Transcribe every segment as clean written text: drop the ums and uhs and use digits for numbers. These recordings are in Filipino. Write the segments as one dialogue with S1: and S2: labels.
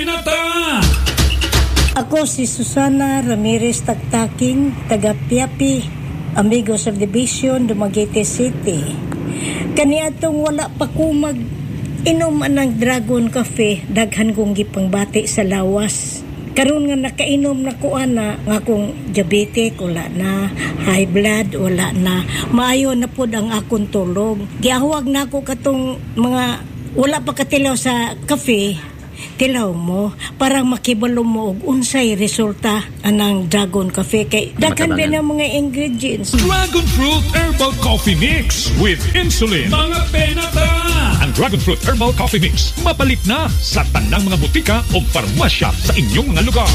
S1: Pinata!
S2: Ako si Susana Ramirez Taktaking, taga Piapi, Amigos Subdivision, Dumaguete City. Kaniadtong wala pa ko mag-inom ng Dragon Cafe, daghan kong gipangbati sa lawas. Karon nga nakainom na ko ana nga akong diabetic, wala na, high blood, wala na. Maayo na pod ang akong tulog. Giahuwag na ako katong mga wala pa katilaw sa cafe. Tilaw mo, parang makibalo mo og unsay resulta anang Dragon Cafe kay daghan din ang mga ingredients.
S1: Dragon Fruit Herbal Coffee Mix with insulin. Mga penata! Ang Dragon Fruit Herbal Coffee Mix mapalit na sa tanang mga butika o farmasya sa inyong mga lugar.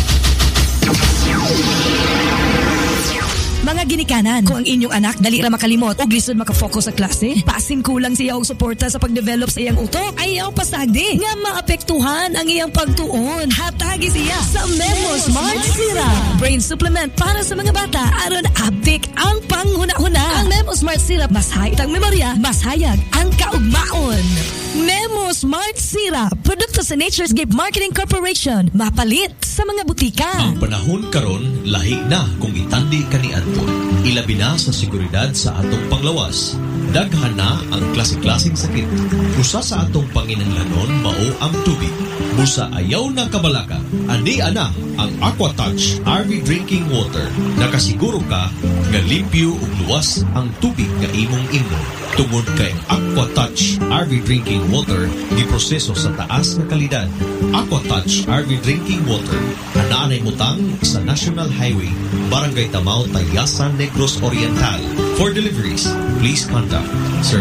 S3: Mga ginikanan, kung ang inyong anak dali ra makalimot o lisod makafocus sa klase, pasin kulang siya og suporta sa pagdevelop sa iyang utok, ayaw pasagdi nga maapektuhan ang iyang pagtuon. Hatagi siya sa Memo Smart Syrup, brain supplement para sa mga bata aron apik ang panghuna-huna. Ang Memo Smart Syrup mas hayag ang memorya, mas hayag ang kaugmaon. Memo Smart Syrup, produkto sa Nature's Gift Marketing Corporation, mapalit sa mga butika.
S4: Ang panahon karon lahi na kung itandi kaniadto. Ilabi na sa seguridad sa atong panglawas. Daghan na ang klase-klaseng sakit. Usa sa atong panginahanglanon mao ang tubig. Busa ayaw na kabalaka. Andi ana ang Aquatouch RV Drinking Water. Nakasiguro ka nga limpyo ug luwas ang tubig nga imong inom. Tungod kay Aquatouch RV Drinking Water giproseso sa taas nga kalidad. Aquatouch RV Drinking Water anaanay mutang sa National Highway, Barangay Tamao, Tayasan, Negros Oriental. For deliveries, please contact Sir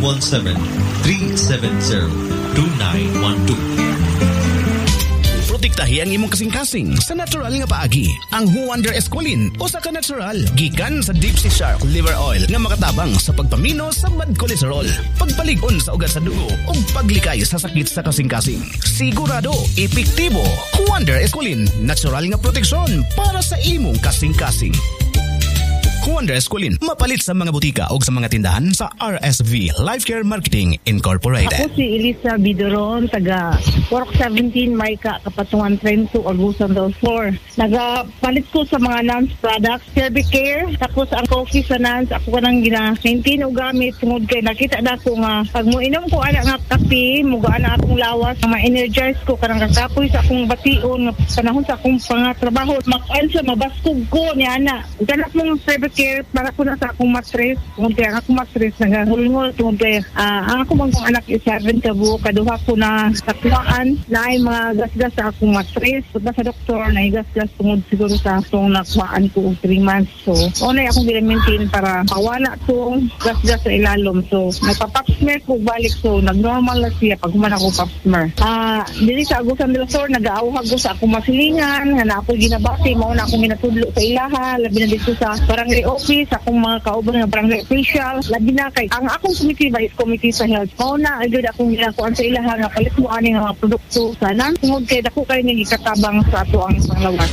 S4: 917-370-2912.
S5: Protektahi ang imong kasing-kasing sa natural nga paagi. Ang Wonder Esqualin o sa ka-natural gikan sa Deep Sea Shark Liver Oil nga makatabang sa pagpamino sa bad cholesterol, pagpaligon sa ugat sa dugo ug paglikay sa sakit sa kasing-kasing. Sigurado, epektibo. Wonder Esqualin, natural nga proteksyon para sa imong kasing-kasing. Wonder Esqualin, mapalit sa mga butika o sa mga tindahan sa RSV Life Care Marketing Incorporated.
S6: Ako si Elisa Bidoron, taga Work 17, Mayka, Kapatungan Trento, Agusan del Sur. Nagapalit ko sa mga NANS products, Care, tapos ang coffee sa NANS, ako ka nang gina-maintain o gamit, tungod kay nakita na ko nga, pag mo inom ko ana nga kape, mugaan na akong lawas, ma-energize ko, kanang kakapoy sa akong bation, panahon sa akong pangatrabaho, makansa, mabaskog ko, ni ana. Ganap mong care para ko na sa akong matres, kung kaya ang akong matres nagahulngol, kung kaya ang akong mga anak is 7 kabo, kaduha ko na takuhaan na ay mga gasgas sa akong matres. Pagka sa doktor, na gasgas tungod siguro sa akong nakuhaan ko 3 months. So, onay akong gina-maintain para mawala itong gasgas sa ilalom. So, nagpa-pap-smear ko balik. So, nag-normal na siya pag human ako pap-smear. Dili sa Agusan del Sur, nag-aawhag ko sa akong masilingan, na ako ginabati, mauna akong ginatudlo sa ilaha, labi na dito sa barangay office, akong mga kauban ng barangay official, labi na kay ang akong committee ba is committee sa health. Mauna, agad akong ginakuan sa ilaha nga palit mo ani nga produkto sana. Tungod kay dako kayo nang ikatabang sa ato ang panglawas.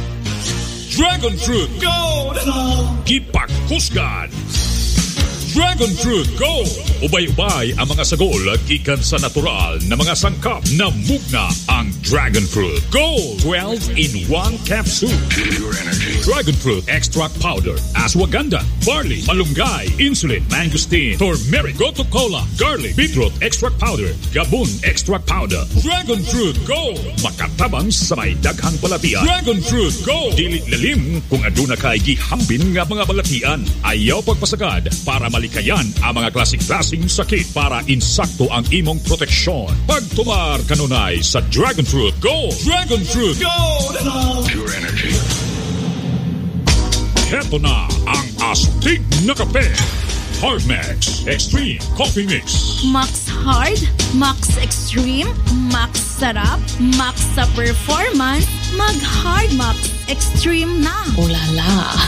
S1: Dragon Fruit Gold! Gipak Husgan! Dragon Fruit Gold! Ubay-ubay ang mga sagol gikan sa natural na mga sangkap na mugna ang Dragon Fruit Gold 12 in 1 capsule. Pure energy. Dragon Fruit Extract Powder, Ashwagandha, Barley, Malunggay, Insulin, Mangosteen, Turmeric, Gotu Cola, Garlic, Beetroot Extract Powder, Gabon Extract Powder. Dragon Fruit Gold! Makatabang sa may daghang balatian. Dragon Fruit Gold! Dili lalim kung aduna kay gihambin nga mga balatian. Ayaw pagpasagad para malikayan ang mga klasik-klasing sakit para insakto ang imong proteksyon. Pagtumar kanunay sa Dragon Fruit Gold. Dragon Fruit Gold! Pure energy. Heto na ang astig na kape. Hard Max Extreme Coffee Mix.
S7: Max Hard, Max Extreme, Max Sarap, Max sa performance, mag Hard Max Extreme na.
S3: Ulala.